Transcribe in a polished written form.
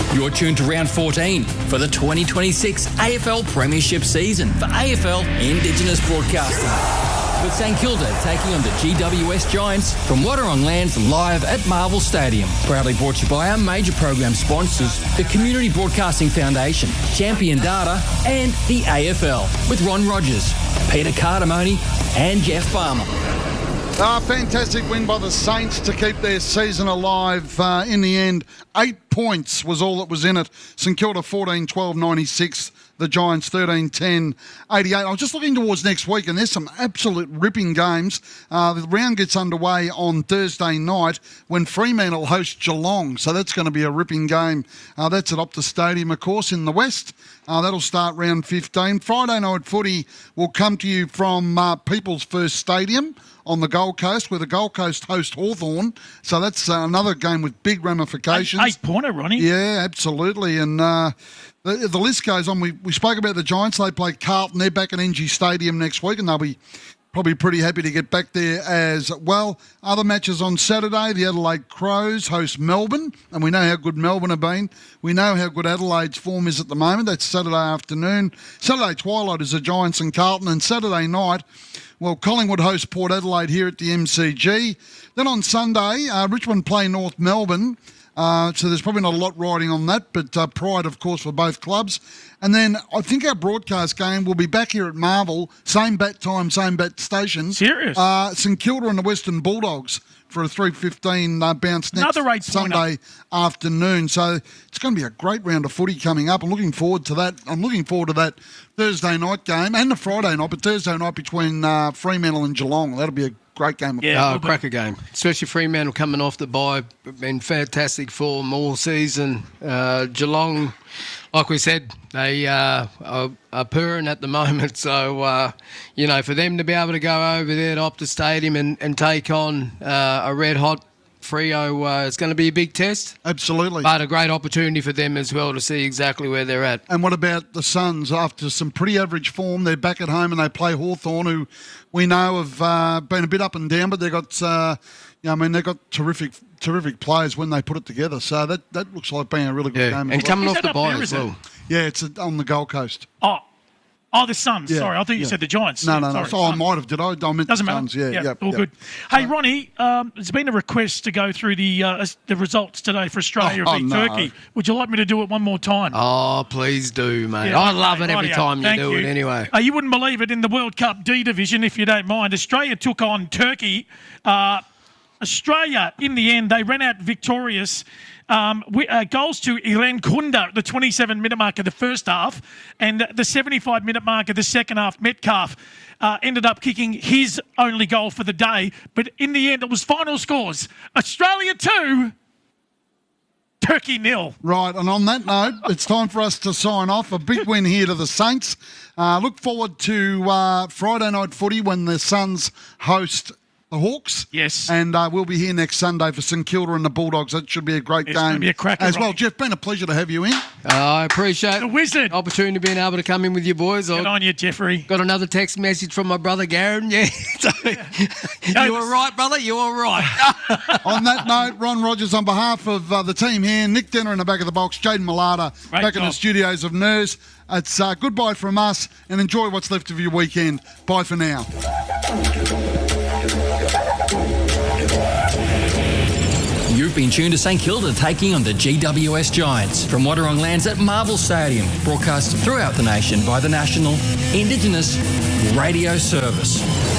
You're tuned to round 14 for the 2026 AFL Premiership season for AFL Indigenous Broadcasting. With St Kilda taking on the GWS Giants from Wadawurrung Lands live at Marvel Stadium. Proudly brought to you by our major program sponsors, the Community Broadcasting Foundation, Champion Data and the AFL. With Ron Rogers, Peter Cardamone and Jeff Farmer. Fantastic win by the Saints to keep their season alive. In the end, 8 points was all that was in it. St Kilda 14-12-96. The Giants 13-10-88. I was just looking towards next week, and there's some absolute ripping games. The round gets underway on Thursday night when Fremantle host Geelong. So that's going to be a ripping game. That's at Optus Stadium, of course, in the West. That'll start round 15. Friday night footy will come to you from People's First Stadium on the Gold Coast, where the Gold Coast host Hawthorn. So that's another game with big ramifications. 8-pointer, Ronnie. Yeah, absolutely. And the list goes on. We spoke about the Giants. They play Carlton. They're back at NG Stadium next week, and they'll be probably pretty happy to get back there as well. Other matches on Saturday, the Adelaide Crows host Melbourne, and we know how good Melbourne have been. We know how good Adelaide's form is at the moment. That's Saturday afternoon. Saturday twilight is the Giants and Carlton, and Saturday night, well, Collingwood host Port Adelaide here at the MCG. Then on Sunday, Richmond play North Melbourne. So there's probably not a lot riding on that, but pride, of course, for both clubs. And then I think our broadcast game will be back here at Marvel, same bat time, same bat station. Serious? St Kilda and the Western Bulldogs for a 3:15 bounce next Sunday afternoon. So it's going to be a great round of footy coming up. I'm looking forward to that. I'm looking forward to that Thursday night game and the Friday night, but Thursday night between Fremantle and Geelong. That'll be a great game. Cracker game. Especially Fremantle coming off the bye, been fantastic form all season. Geelong, like we said, they are purring at the moment. So, for them to be able to go over there to Optus Stadium and take on a red-hot Freo, it's going to be a big test. Absolutely. But a great opportunity for them as well to see exactly where they're at. And what about the Suns? After some pretty average form, they're back at home and they play Hawthorn, who we know have been a bit up and down, but they've got, they've got terrific players when they put it together. So that looks like being a really good game. And coming off the bye as well. Yeah, it's on the Gold Coast. Oh, the Suns. Yeah, sorry, I thought you said the Giants. No. Sorry, So I might have, did I? I meant Doesn't the matter. Suns. Yeah, all good. Hey, Ronnie, there's been a request to go through the results today for Australia v Turkey. Would you like me to do it one more time? Oh, please do, mate. I love it every time you do it anyway. You wouldn't believe it, in the World Cup D division, if you don't mind, Australia took on Turkey. Australia, in the end, they ran out victorious. Goals to Ilan Kunda at the 27-minute mark of the first half, and the 75-minute mark of the second half. Metcalf ended up kicking his only goal for the day, but in the end it was final scores: Australia 2, Turkey 0. Right, and on that note, it's time for us to sign off. A big win here to the Saints. Look forward to Friday night footy when the Suns host the Hawks. Yes. And we'll be here next Sunday for St Kilda and the Bulldogs. That should be a great game. It's going to be a cracker as well. Jeff, been a pleasure to have you in. I appreciate the wizard opportunity being able to come in with you boys. Good on you, Jeffrey. Got another text message from my brother Garen. Yeah. You were right, brother. You were right. On that note, Ron Rogers, on behalf of the team here, Nick Denner in the back of the box, Jaden Malata back in the studios of NERS. It's goodbye from us, and enjoy what's left of your weekend. Bye for now. You've been tuned to St Kilda taking on the GWS Giants from Wadawurrung Lands at Marvel Stadium, broadcast throughout the nation by the National Indigenous Radio Service.